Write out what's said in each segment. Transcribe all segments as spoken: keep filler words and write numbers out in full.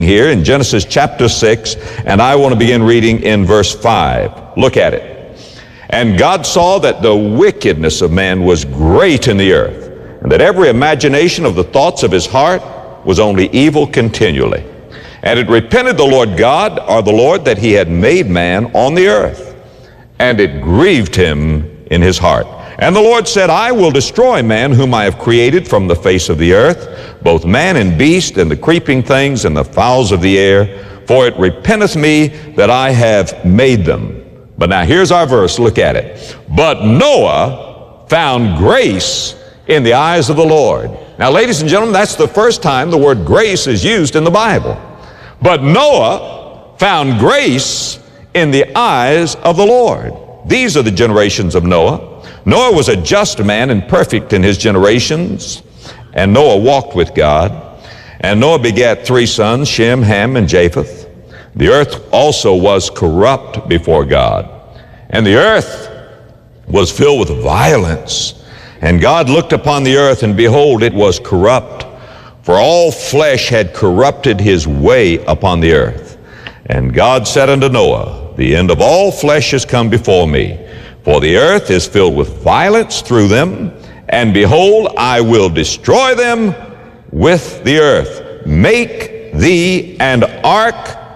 Here in Genesis chapter six, and I want to begin reading in verse five. Look at it. And God saw that the wickedness of man was great in the earth, and that every imagination of the thoughts of his heart was only evil continually. And it repented the Lord God, or the Lord, that he had made man on the earth, and it grieved him in his heart. And the Lord said, I will destroy man whom I have created from the face of the earth, both man and beast, and the creeping things, and the fowls of the air, for it repenteth me that I have made them. But now here's our verse, look at it. But Noah found grace in the eyes of the Lord. Now, ladies and gentlemen, that's the first time the word grace is used in the Bible. But Noah found grace in the eyes of the Lord. These are the generations of Noah. Noah was a just man and perfect in his generations, and Noah walked with God. And Noah begat three sons, Shem, Ham, and Japheth. The earth also was corrupt before God, and the earth was filled with violence. And God looked upon the earth, and behold, it was corrupt, for all flesh had corrupted his way upon the earth. And God said unto Noah, the end of all flesh is come before me, for the earth is filled with violence through them, and behold, I will destroy them with the earth. Make thee an ark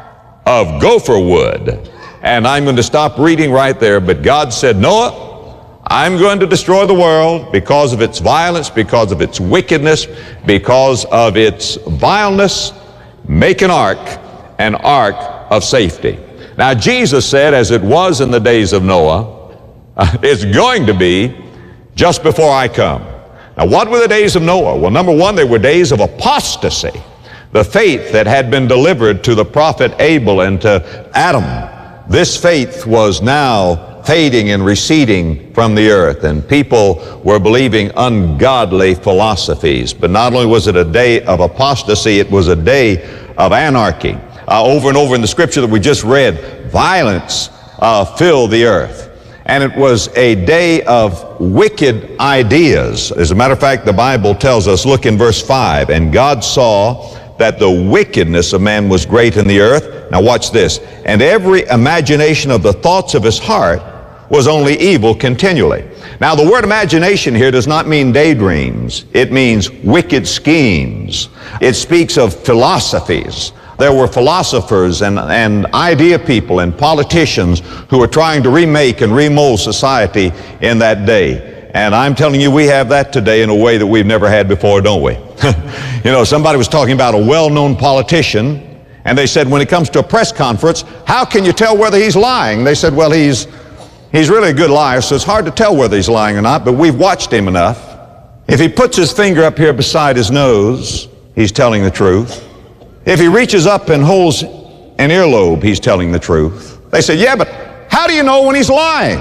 of gopher wood. And I'm going to stop reading right there, but God said, Noah, I'm going to destroy the world because of its violence, because of its wickedness, because of its vileness. Make an ark, an ark of safety. Now, Jesus said, as it was in the days of Noah, uh, it's going to be just before I come. Now, what were the days of Noah? Well, number one, they were days of apostasy. The faith that had been delivered to the prophet Abel and to Adam, this faith was now fading and receding from the earth, and people were believing ungodly philosophies. But not only was it a day of apostasy, it was a day of anarchy. Uh, over and over in the scripture that we just read, violence uh, filled the earth. And it was a day of wicked ideas. As a matter of fact, the Bible tells us, look in verse five, and God saw that the wickedness of man was great in the earth. Now watch this. And every imagination of the thoughts of his heart was only evil continually. Now, the word imagination here does not mean daydreams. It means wicked schemes. It speaks of philosophies. There were philosophers and, and idea people and politicians who were trying to remake and remold society in that day. And I'm telling you, we have that today in a way that we've never had before, don't we? You know, somebody was talking about a well-known politician, and they said when it comes to a press conference, how can you tell whether he's lying? They said, well, he's, he's really a good liar, so it's hard to tell whether he's lying or not, but we've watched him enough. If he puts his finger up here beside his nose, he's telling the truth. If he reaches up and holds an earlobe, he's telling the truth. They say, yeah, but how do you know when he's lying?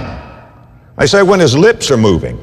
I say, when his lips are moving.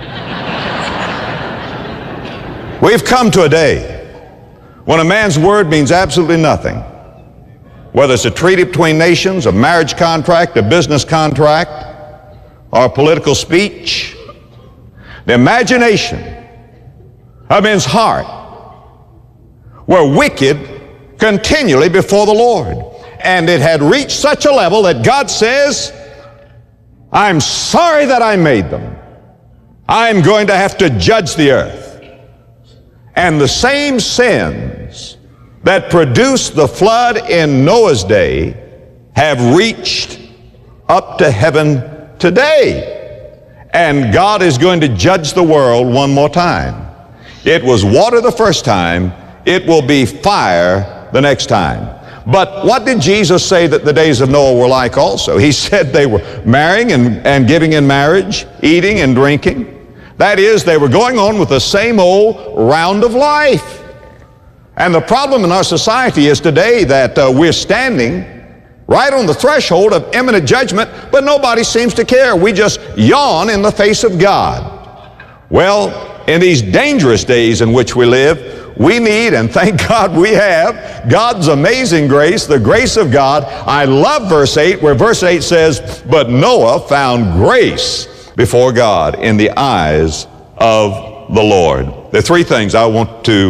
We've come to a day when a man's word means absolutely nothing. Whether it's a treaty between nations, a marriage contract, a business contract, or a political speech, the imagination of men's heart were wicked continually before the Lord. And it had reached such a level that God says, I'm sorry that I made them. I'm going to have to judge the earth. And the same sins that produced the flood in Noah's day have reached up to heaven today. And God is going to judge the world one more time. It was water the first time. It will be fire the next time. But what did Jesus say that the days of Noah were like also? He said they were marrying and, and giving in marriage, eating and drinking. That is, they were going on with the same old round of life. And the problem in our society is today that uh, we're standing right on the threshold of imminent judgment, but nobody seems to care. We just yawn in the face of God. Well, in these dangerous days in which we live, we need, and thank God we have, God's amazing grace, the grace of God. I love verse eight, where verse eight says, but Noah found grace before God in the eyes of the Lord. There are three things I want to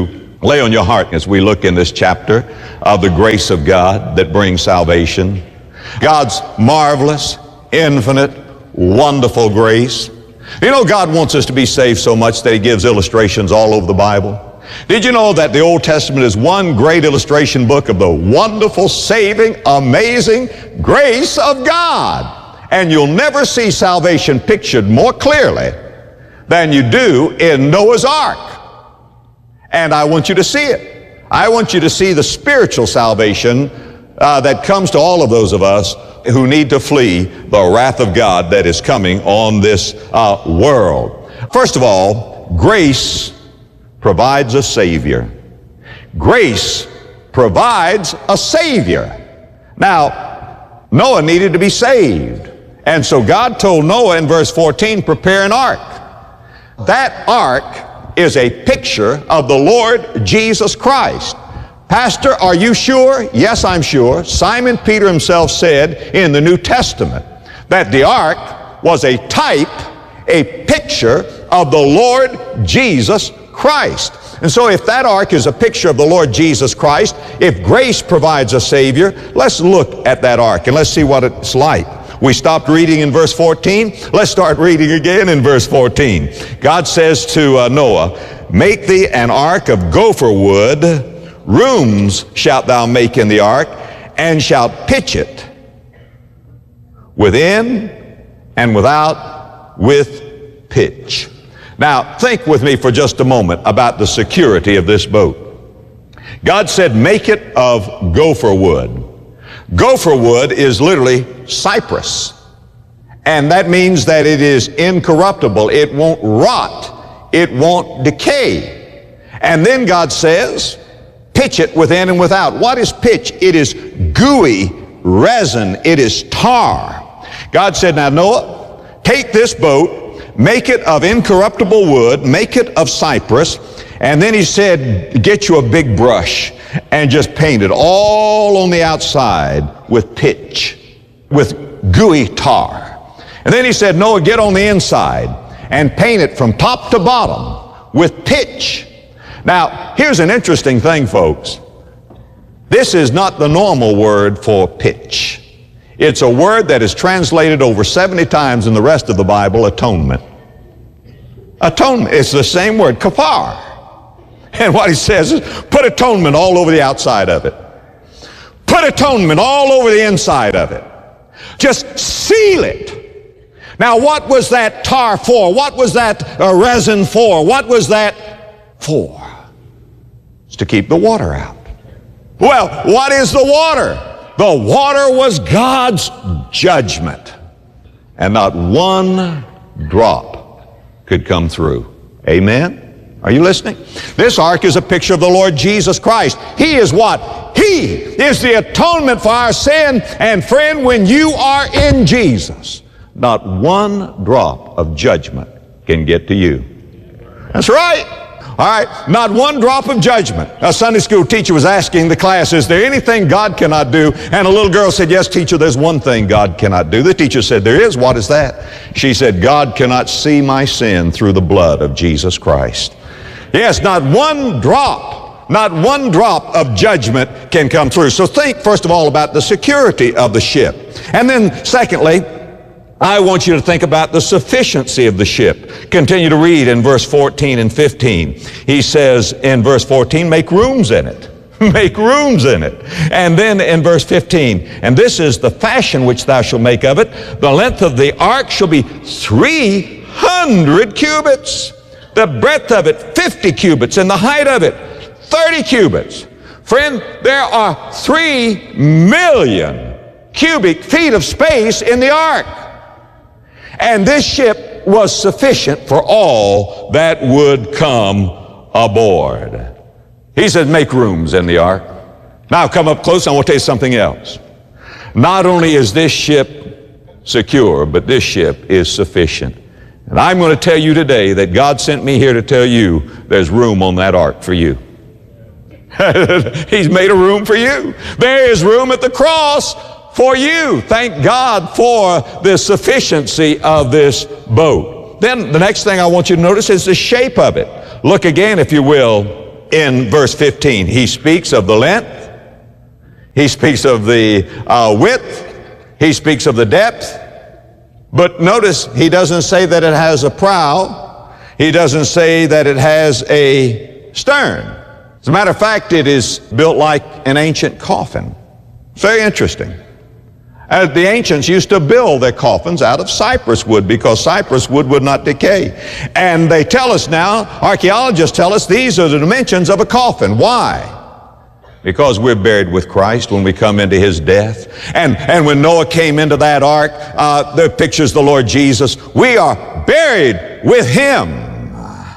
lay on your heart as we look in this chapter of the grace of God that brings salvation. God's marvelous, infinite, wonderful grace. You know, God wants us to be saved so much that He gives illustrations all over the Bible. Did you know that the Old Testament is one great illustration book of the wonderful, saving, amazing grace of God? And you'll never see salvation pictured more clearly than you do in Noah's Ark. And I want you to see it. I want you to see the spiritual salvation uh, that comes to all of those of us who need to flee the wrath of God that is coming on this uh, world. First of all, grace provides a Savior. Grace provides a Savior. Now, Noah needed to be saved. And so God told Noah in verse fourteen, prepare an ark. That ark is a picture of the Lord Jesus Christ. Pastor, are you sure? Yes, I'm sure. Simon Peter himself said in the New Testament that the ark was a type, a picture of the Lord Jesus Christ. And so if that ark is a picture of the Lord Jesus Christ, if grace provides a Savior, let's look at that ark and let's see what it's like. We stopped reading in verse fourteen. Let's start reading again in verse fourteen. God says to uh, Noah, make thee an ark of gopher wood. Rooms shalt thou make in the ark, and shalt pitch it within and without with pitch. Now, think with me for just a moment about the security of this boat. God said, make it of gopher wood. Gopher wood is literally cypress. And that means that it is incorruptible. It won't rot. It won't decay. And then God says, pitch it within and without. What is pitch? It is gooey resin. It is tar. God said, now Noah, take this boat, make it of incorruptible wood, make it of cypress, and then he said, get you a big brush and just paint it all on the outside with pitch, with gooey tar. And then he said, Noah, get on the inside and paint it from top to bottom with pitch. Now, here's an interesting thing, folks. This is not the normal word for pitch. It's a word that is translated over seventy times in the rest of the Bible, atonement. Atonement, it's the same word, kafar. And what he says is, put atonement all over the outside of it. Put atonement all over the inside of it. Just seal it. Now, what was that tar for? What was that uh, resin for? What was that for? It's to keep the water out. Well, what is the water? The water was God's judgment. And not one drop could come through. Amen? Are you listening? This ark is a picture of the Lord Jesus Christ. He is what? He is the atonement for our sin. And friend, when you are in Jesus, not one drop of judgment can get to you. That's right. All right, not one drop of judgment. A Sunday school teacher was asking the class, is there anything God cannot do? And a little girl said, yes, teacher, there's one thing God cannot do. The teacher said, there is. What is that? She said, God cannot see my sin through the blood of Jesus Christ. Yes, not one drop, not one drop of judgment can come through. So think, first of all, about the security of the ship. And then, secondly, I want you to think about the sufficiency of the ship. Continue to read in verse fourteen and fifteen. He says in verse fourteen, make rooms in it. Make rooms in it. And then in verse fifteen, and this is the fashion which thou shalt make of it. The length of the ark shall be three hundred cubits. The breadth of it, fifty cubits. And the height of it, thirty cubits. Friend, there are three million cubic feet of space in the ark. And this ship was sufficient for all that would come aboard. He said, make rooms in the ark. Now come up close, I want to tell you something else. Not only is this ship secure, but this ship is sufficient. And I'm going to tell you today that God sent me here to tell you there's room on that ark for you. He's made a room for you. There is room at the cross for you. Thank God for the sufficiency of this boat. Then the next thing I want you to notice is the shape of it. Look again, if you will, in verse fifteen. He speaks of the length. He speaks of the uh, width. He speaks of the depth. But notice, he doesn't say that it has a prow. He doesn't say that it has a stern. As a matter of fact, it is built like an ancient coffin. It's very interesting. Uh, the ancients used to build their coffins out of cypress wood because cypress wood would not decay. And they tell us now, archaeologists tell us, these are the dimensions of a coffin. Why? Because we're buried with Christ when we come into His death. And, and when Noah came into that ark, uh, the pictures the Lord Jesus, we are buried with Him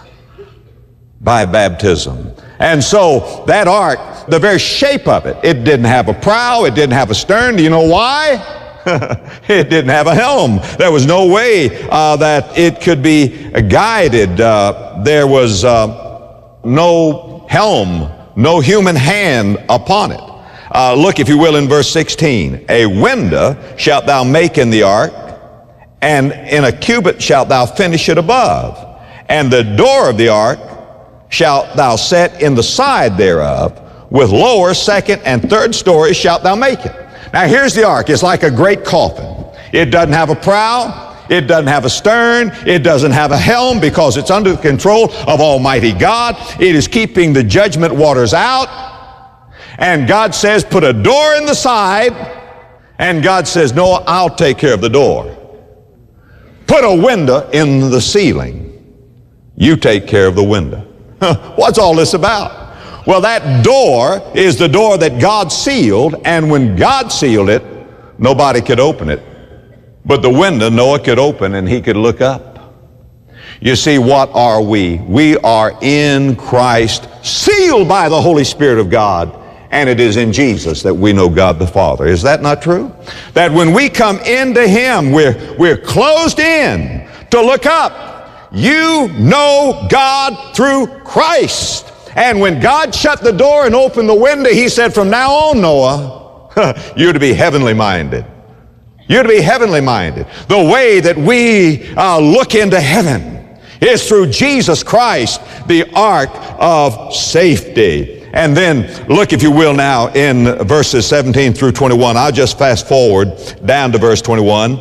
by baptism. And so that ark, the very shape of it, it didn't have a prow, it didn't have a stern. Do you know why? It didn't have a helm. There was no way uh, that it could be guided. Uh, there was uh, no helm, no human hand upon it. Uh, look, if you will, in verse sixteen. A window shalt thou make in the ark, and in a cubit shalt thou finish it above. And the door of the ark shalt thou set in the side thereof, with lower, second, and third stories shalt thou make it. Now here's the ark. It's like a great coffin. It doesn't have a prow. It doesn't have a stern. It doesn't have a helm because it's under the control of Almighty God. It is keeping the judgment waters out. And God says, put a door in the side. And God says, no, I'll take care of the door. Put a window in the ceiling. You take care of the window. What's all this about? Well, that door is the door that God sealed, and when God sealed it, nobody could open it. But the window Noah could open, and he could look up. You see, what are we? We are in Christ, sealed by the Holy Spirit of God, and it is in Jesus that we know God the Father. Is that not true? That when we come into Him, we're, we're closed in to look up. You know God through Christ. And when God shut the door and opened the window, He said, from now on, Noah, you're to be heavenly minded. You're to be heavenly minded. The way that we uh, look into heaven is through Jesus Christ, the ark of safety. And then look, if you will, now in verses seventeen through twenty-one. I'll just fast forward down to verse twenty-one.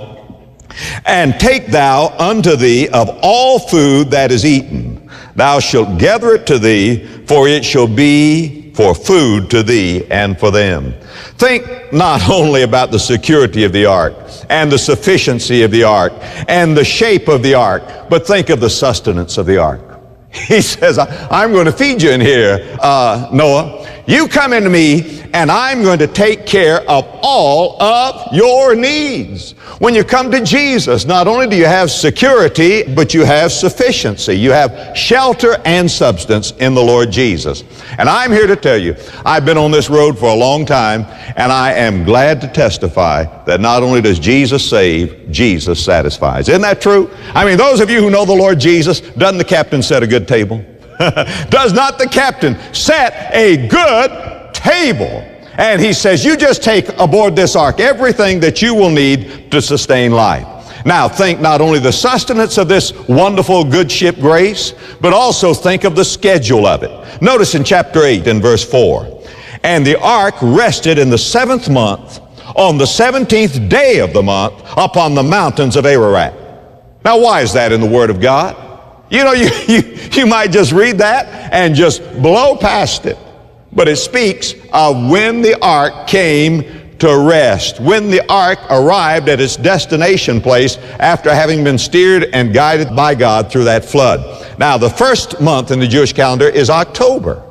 And take thou unto thee of all food that is eaten. Thou shalt gather it to thee, for it shall be for food to thee and for them. Think not only about the security of the ark and the sufficiency of the ark and the shape of the ark, but think of the sustenance of the ark. He says, I'm going to feed you in here, uh, Noah. You come into me, and I'm going to take care of all of your needs. When you come to Jesus, not only do you have security, but you have sufficiency. You have shelter and substance in the Lord Jesus. And I'm here to tell you, I've been on this road for a long time, and I am glad to testify that not only does Jesus save, Jesus satisfies. Isn't that true? I mean, those of you who know the Lord Jesus, doesn't the captain set a good table? Does not the captain set a good table? And he says, you just take aboard this ark everything that you will need to sustain life. Now think not only the sustenance of this wonderful good ship Grace, but also think of the schedule of it. Notice in chapter eight and verse four, and the ark rested in the seventh month, on the seventeenth day of the month, upon the mountains of Ararat. Now why is that in the Word of God? You know, you, you, you might just read that and just blow past it. But it speaks of when the ark came to rest, when the ark arrived at its destination place after having been steered and guided by God through that flood. Now, the first month in the Jewish calendar is October.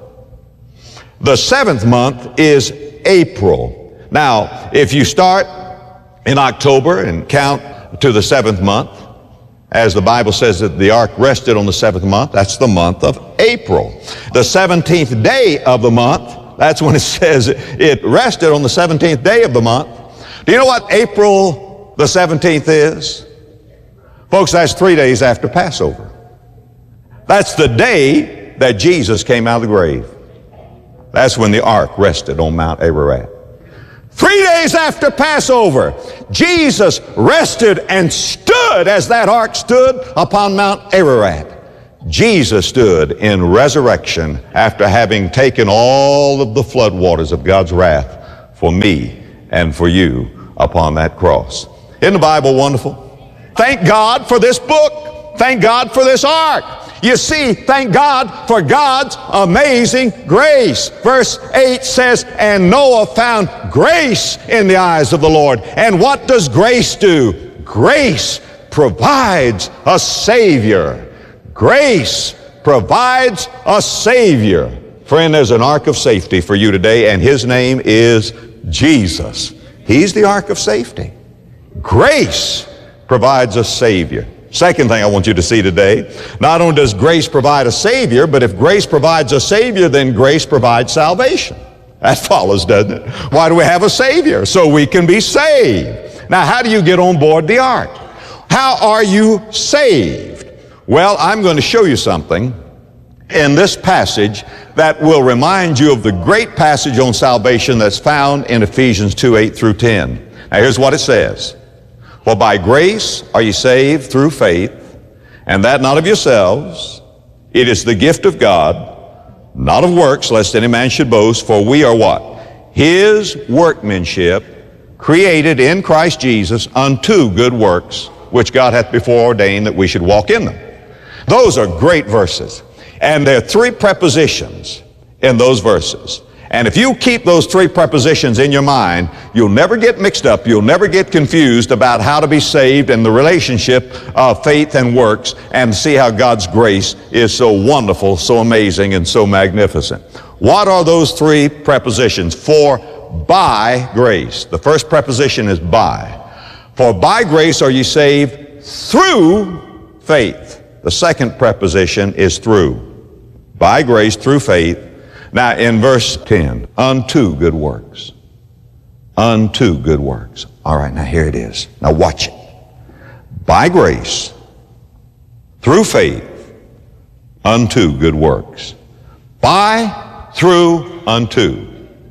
The seventh month is April. Now, if you start in October and count to the seventh month, as the Bible says that the ark rested on the seventh month, that's the month of April. The seventeenth day of the month, that's when it says it rested on the seventeenth day of the month. Do you know what April the seventeenth is? Folks, that's three days after Passover. That's the day that Jesus came out of the grave. That's when the ark rested on Mount Ararat. Three days after Passover, Jesus rested and stood as that ark stood upon Mount Ararat. Jesus stood in resurrection after having taken all of the floodwaters of God's wrath for me and for you upon that cross. Isn't the Bible wonderful? Thank God for this book. Thank God for this ark. You see, thank God for God's amazing grace. Verse eight says, and Noah found grace in the eyes of the Lord. And what does grace do? Grace provides a Savior. Grace provides a Savior. Friend, there's an ark of safety for you today, and His name is Jesus. He's the ark of safety. Grace provides a Savior. Second thing I want you to see today, not only does grace provide a Savior, but if grace provides a Savior, then grace provides salvation. That follows, doesn't it? Why do we have a Savior? So we can be saved. Now, how do you get on board the ark? How are you saved? Well, I'm going to show you something in this passage that will remind you of the great passage on salvation that's found in Ephesians two, eight through ten. Now, here's what it says. For by grace are ye saved through faith, and that not of yourselves. It is the gift of God, not of works, lest any man should boast. For we are what? His workmanship, created in Christ Jesus unto good works, which God hath before ordained that we should walk in them. Those are great verses. And there are three prepositions in those verses. And if you keep those three prepositions in your mind, you'll never get mixed up, you'll never get confused about how to be saved and the relationship of faith and works, and see how God's grace is so wonderful, so amazing, and so magnificent. What are those three prepositions? For by grace. The first preposition is by. For by grace are ye saved through faith. The second preposition is through. By grace, through faith. Now in verse ten, unto good works. Unto good works. All right, now here it is. Now watch it. By grace, through faith, unto good works. By, through, unto.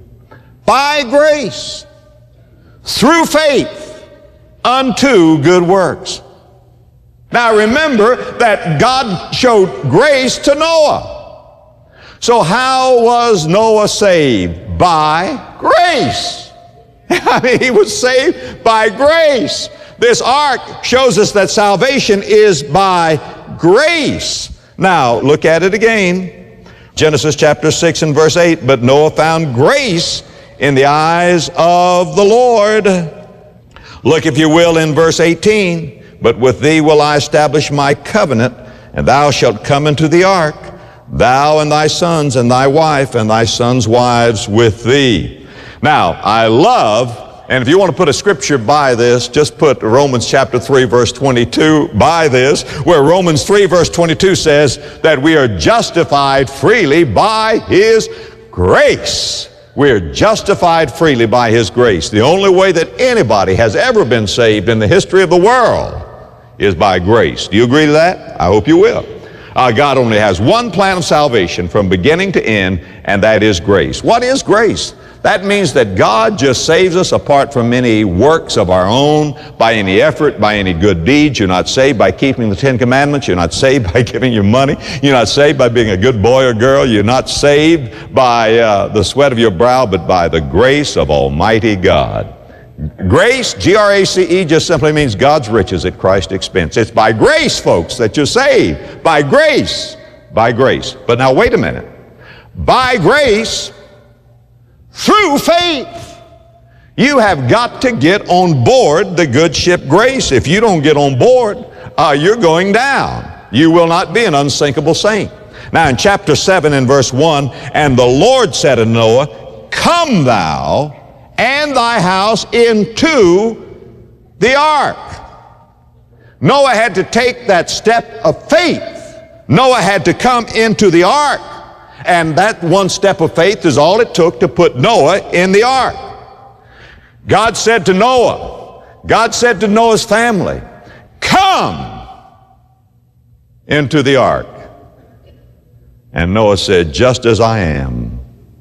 By grace, through faith, unto good works. Now remember that God showed grace to Noah. So how was Noah saved? By grace. I mean, he was saved by grace. This ark shows us that salvation is by grace. Now, look at it again. Genesis chapter six and verse eight, but Noah found grace in the eyes of the Lord. Look, if you will, in verse eighteen. But with thee will I establish my covenant, and thou shalt come into the ark, thou and thy sons and thy wife and thy sons' wives with thee. Now, I love, and if you want to put a scripture by this, just put Romans chapter three, verse twenty-two by this, where Romans three, verse twenty-two says that we are justified freely by His grace. We're justified freely by His grace. The only way that anybody has ever been saved in the history of the world is by grace. Do you agree to that? I hope you will. Uh, God only has one plan of salvation from beginning to end, and that is grace. What is grace? That means that God just saves us apart from any works of our own, by any effort, by any good deeds. You're not saved by keeping the Ten Commandments. You're not saved by giving your money. You're not saved by being a good boy or girl. You're not saved by uh, the sweat of your brow, but by the grace of Almighty God. Grace, G R A C E, just simply means God's riches at Christ's expense. It's by grace, folks, that you're saved. By grace. By grace. But now wait a minute. By grace, through faith. You have got to get on board the good ship Grace. If you don't get on board, uh, you're going down. You will not be an unsinkable saint. Now in chapter seven and verse one, and the Lord said to Noah, come thou and thy house into the ark. Noah had to take that step of faith. Noah had to come into the ark. And that one step of faith is all it took to put Noah in the ark. God said to Noah, God said to Noah's family, come into the ark. And Noah said, just as I am,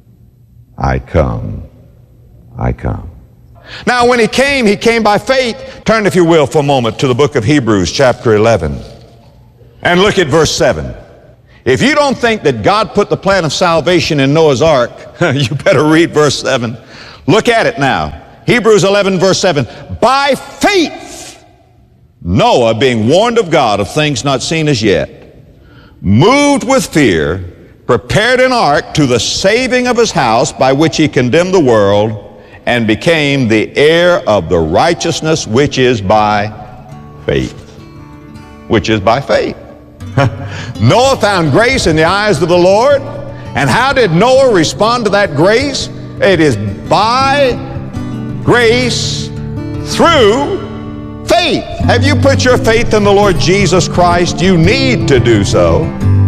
I come. I come. Now when he came, he came by faith. Turn, if you will, for a moment to the book of Hebrews chapter eleven. And look at verse seven. If you don't think that God put the plan of salvation in Noah's ark, you better read verse seven. Look at it now. Hebrews eleven, verse seven. By faith, Noah, being warned of God of things not seen as yet, moved with fear, prepared an ark to the saving of his house, by which he condemned the world and became the heir of the righteousness which is by faith. Which is by faith. Noah found grace in the eyes of the Lord. And how did Noah respond to that grace? It is by grace through faith. Have you put your faith in the Lord Jesus Christ? You need to do so.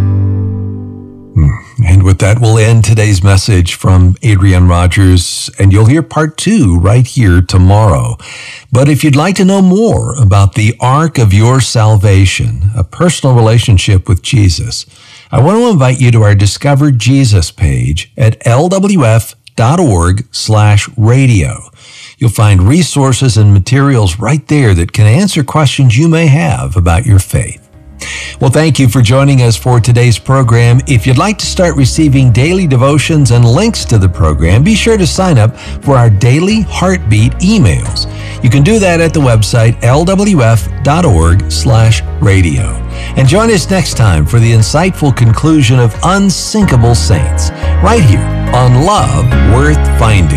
And with that, we'll end today's message from Adrian Rogers, and you'll hear part two right here tomorrow. But if you'd like to know more about the Ark of Your Salvation, a personal relationship with Jesus, I want to invite you to our Discover Jesus page at L W F dot org slash radio. You'll find resources and materials right there that can answer questions you may have about your faith. Well, thank you for joining us for today's program. If you'd like to start receiving daily devotions and links to the program, be sure to sign up for our daily Heartbeat emails. You can do that at the website L W F dot org slash radio. And join us next time for the insightful conclusion of Unsinkable Saints, right here on Love Worth Finding.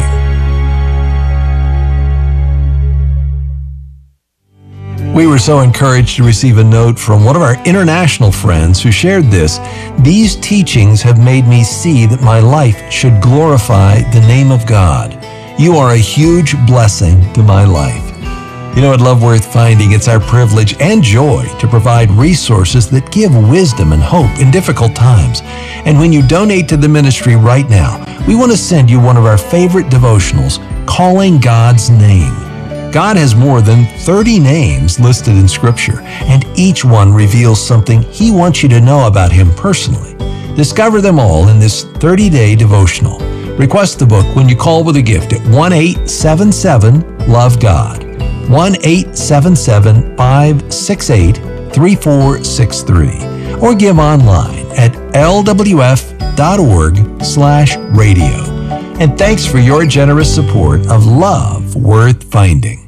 We were so encouraged to receive a note from one of our international friends who shared this. These teachings have made me see that my life should glorify the name of God. You are a huge blessing to my life. You know, at Love Worth Finding, it's our privilege and joy to provide resources that give wisdom and hope in difficult times. And when you donate to the ministry right now, we want to send you one of our favorite devotionals, Calling God's Name. God has more than thirty names listed in Scripture, and each one reveals something He wants you to know about Him personally. Discover them all in this thirty-day devotional. Request the book when you call with a gift at one eight seven seven love God, one eight seven seven five six eight three four six three, or give online at L W F dot org slash radio. And thanks for your generous support of Love Worth Finding.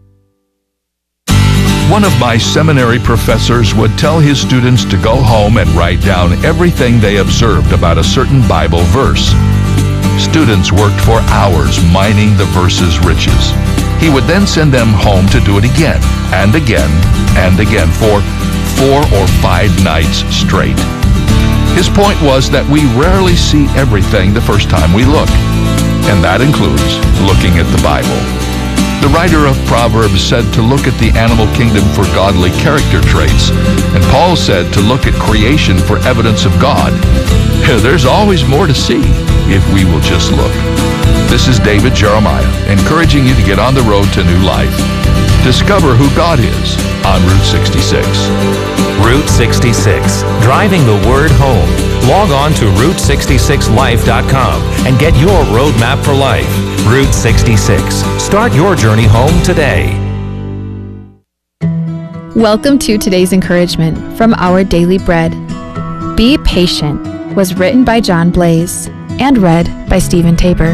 One of my seminary professors would tell his students to go home and write down everything they observed about a certain Bible verse. Students worked for hours mining the verse's riches. He would then send them home to do it again and again and again for four or five nights straight. His point was that we rarely see everything the first time we look, and that includes looking at the Bible. The writer of Proverbs said to look at the animal kingdom for godly character traits, and Paul said to look at creation for evidence of God. There's always more to see if we will just look. This is David Jeremiah, encouraging you to get on the road to new life. Discover who God is on Route sixty-six. Route sixty-six, driving the word home. Log on to Route sixty-six life dot com and get your roadmap for life. Route sixty-six. Start your journey home today. Welcome to today's encouragement from Our Daily Bread. Be Patient was written by John Blaze and read by Stephen Tabor.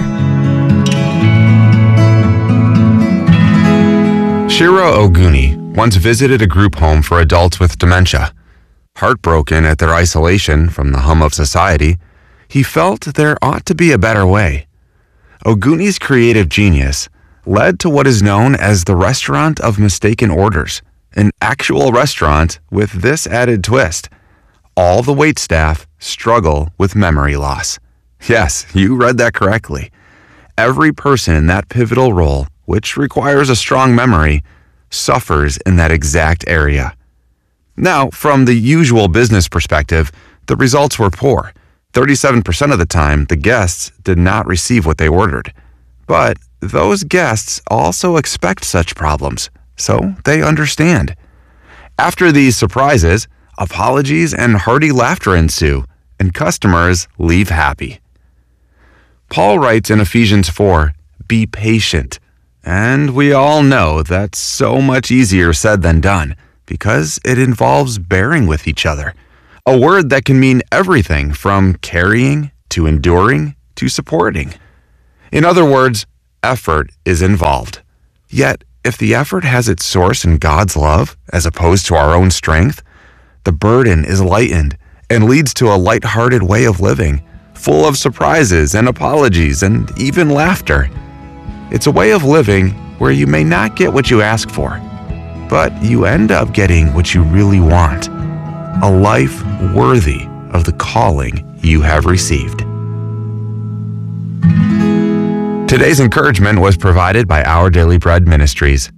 Shiro Oguni once visited a group home for adults with dementia. Heartbroken at their isolation from the hum of society, he felt there ought to be a better way. Oguni's creative genius led to what is known as the Restaurant of Mistaken Orders, an actual restaurant with this added twist. All the waitstaff struggle with memory loss. Yes, you read that correctly. Every person in that pivotal role, which requires a strong memory, suffers in that exact area. Now, from the usual business perspective, the results were poor. thirty-seven percent of the time, the guests did not receive what they ordered. But those guests also expect such problems, so they understand. After these surprises, apologies and hearty laughter ensue, and customers leave happy. Paul writes in Ephesians four, "Be patient." And we all know that's so much easier said than done, because it involves bearing with each other, a word that can mean everything from carrying to enduring to supporting. In other words, effort is involved. Yet, if the effort has its source in God's love as opposed to our own strength, the burden is lightened and leads to a light-hearted way of living, full of surprises and apologies and even laughter. It's a way of living where you may not get what you ask for, but you end up getting what you really want, a life worthy of the calling you have received. Today's encouragement was provided by Our Daily Bread Ministries.